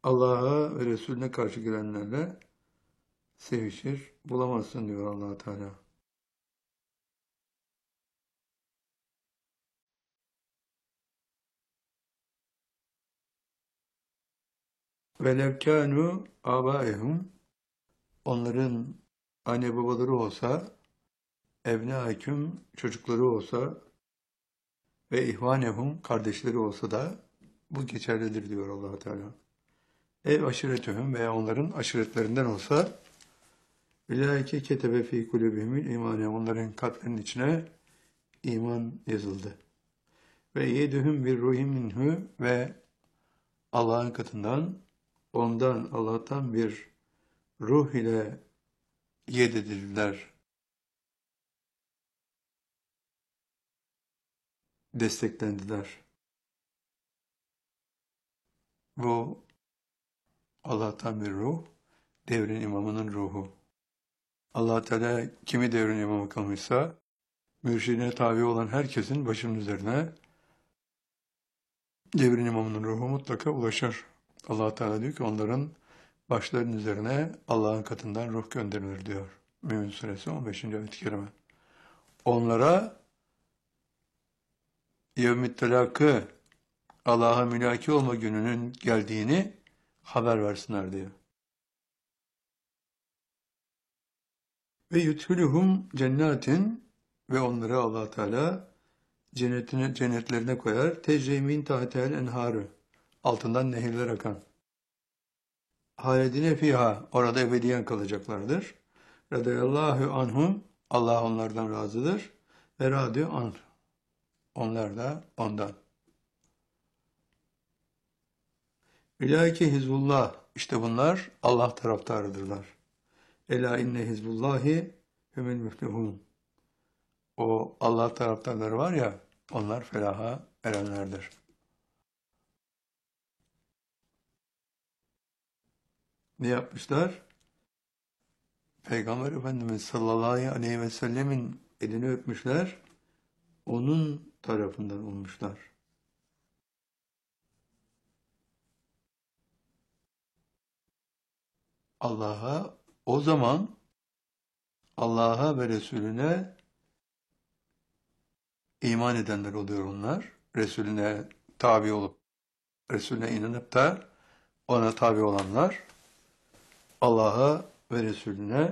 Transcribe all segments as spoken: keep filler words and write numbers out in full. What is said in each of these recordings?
Allah'a ve Resulüne karşı gelenlerle sevişir, bulamazsın diyor Allah Teala. Velev kânû âbâehum, onların anne babaları olsa, ebnâeküm, çocukları olsa ve ihvanehum, kardeşleri olsa da bu geçerlidir diyor Allah Teala. Ev aşiretühüm veya onların aşiretlerinden olsa, Ülâike ketebe fî kulübihimül imâne, onların kalplerinin içine iman yazıldı. Ve yedühüm bir ruhim minhü, ve Allah'ın katından, ondan, Allah'tan bir ruh ile yededildiler, desteklendiler. Bu Allah'tan bir ruh, devrin imamının ruhu. Allah Teala kimi devrin imamı kılmışsa, mürşidine tabi olan herkesin başının üzerine devrin imamının ruhu mutlaka ulaşır. Allah Teala diyor ki onların başlarının üzerine Allah'ın katından ruh gönderilir diyor. Mümin Suresi on beşinci ayet-i kerime. Onlara yevmit telakı, Allah'a mülaki olma gününün geldiğini haber versinler diyor. Ve yudhuluhum cennetin, ve onları Allah Teala cennetine, cennetlerine koyar. Tecri min tahtel enharı, altından nehirler akan. Halidine fiha, orada ebediyen kalacaklardır. Radıyallahu anhum, Allah onlardan razıdır. Ve radü anh, onlar da ondan. Ülâike hizbullah, işte bunlar Allah taraftarıdırlar. Ela inne hizbullahi humul müflihun. O Allah taraftarları var ya, onlar felaha erenlerdir. Ne yapmışlar? Peygamber Efendimiz sallallahu aleyhi ve sellemin elini öpmüşler, onun tarafından olmuşlar. Allah'a o zaman, Allah'a ve Resulüne iman edenler oluyor onlar. Resulüne tabi olup, Resulüne inanıp da ona tabi olanlar, Allah'a ve Resulüne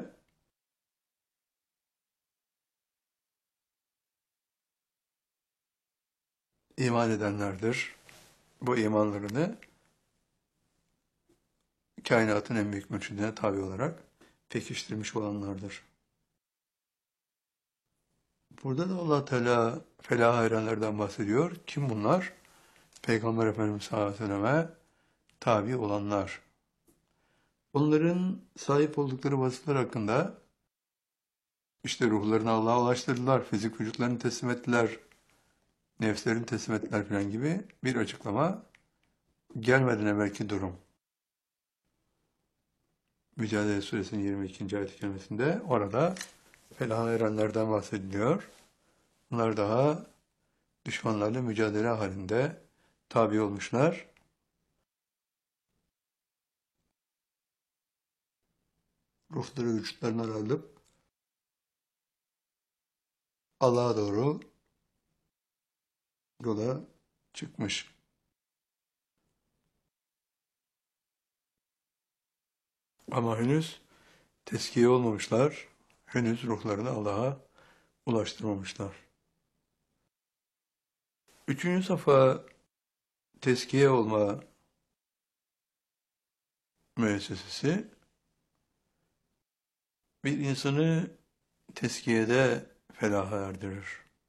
iman edenlerdir. Bu imanlarını kainatın en büyük mürşidine tabi olarak pekiştirmiş olanlardır. Burada da Allah Teala felaha erenlerden bahsediyor. Kim bunlar? Peygamber Efendimiz sallallahu aleyhi ve selleme tabi olanlar. Onların sahip oldukları vasıflar hakkında işte ruhlarını Allah'a ulaştırdılar, fizik vücutlarını teslim ettiler, nefslerini teslim ettiler falan gibi bir açıklama gelmeden evvelki durum. Mücadele Suresinin yirmi ikinci ayet-i kerimesinde orada felaha erenlerden bahsediliyor. Bunlar daha düşmanlarla mücadele halinde tabi olmuşlar. Ruhları vücutlarından alıp Allah'a doğru yola çıkmış. Ama henüz tezkiye olmamışlar, henüz ruhlarını Allah'a ulaştırmamışlar. Üçüncü safa tezkiye olma müessesesi, bir insanı tezkiyede felaha erdirir.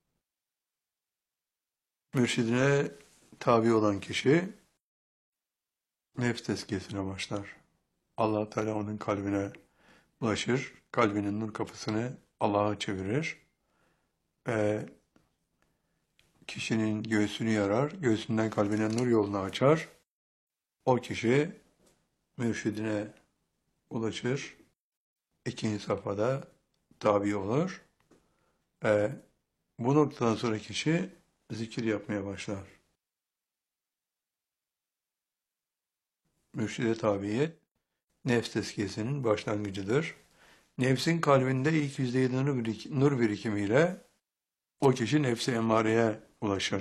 Mürşidine tabi olan kişi nefs tezkiyesine başlar. Allah Teala onun kalbine ulaşır, kalbinin nur kapısını Allah'a çevirir ve kişinin göğsünü yarar, göğsünden kalbine nur yolunu açar. O kişi mürşidine ulaşır, ikinci safhada tabi olur ve bu noktadan sonra kişi zikir yapmaya başlar. mürşide tabiyet, nefs tezkiyesinin başlangıcıdır. Nefsin kalbinde ilk yüzde yedi nur, birik- nur birikimiyle o kişi nefsi emmareye ulaşır.